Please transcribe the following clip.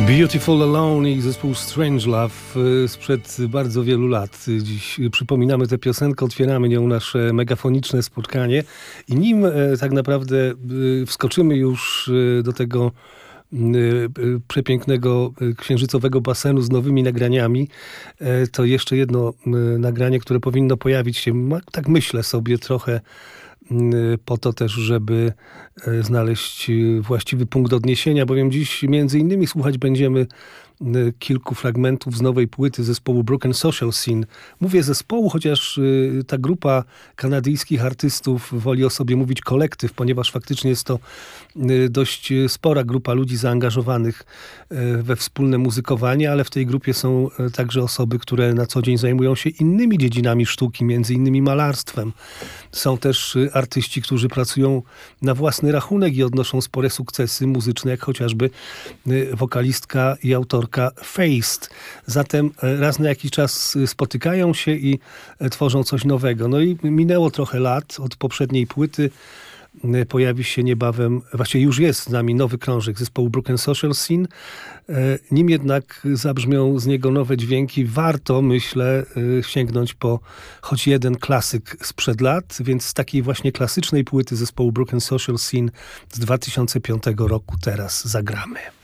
Beautiful Alone i zespół Strange Love sprzed bardzo wielu lat. Dziś przypominamy tę piosenkę, otwieramy nią nasze megafoniczne spotkanie i nim tak naprawdę wskoczymy już do tego przepięknego księżycowego basenu z nowymi nagraniami, to jeszcze jedno nagranie, które powinno pojawić się, tak myślę sobie, trochę po to też, żeby znaleźć właściwy punkt odniesienia, bowiem dziś między innymi słuchać będziemy kilku fragmentów z nowej płyty zespołu Broken Social Scene. Mówię zespołu, chociaż ta grupa kanadyjskich artystów woli o sobie mówić kolektyw, ponieważ faktycznie jest to dość spora grupa ludzi zaangażowanych we wspólne muzykowanie, ale w tej grupie są także osoby, które na co dzień zajmują się innymi dziedzinami sztuki, między innymi malarstwem. Są też artyści, którzy pracują na własny rachunek i odnoszą spore sukcesy muzyczne, jak chociażby wokalistka i autorka Feist. Zatem raz na jakiś czas spotykają się i tworzą coś nowego. No i minęło trochę lat od poprzedniej płyty. Pojawi się niebawem, właściwie już jest z nami nowy krążek zespołu Broken Social Scene. Nim jednak zabrzmią z niego nowe dźwięki, warto, myślę, sięgnąć po choć jeden klasyk sprzed lat, więc z takiej właśnie klasycznej płyty zespołu Broken Social Scene z 2005 roku teraz zagramy.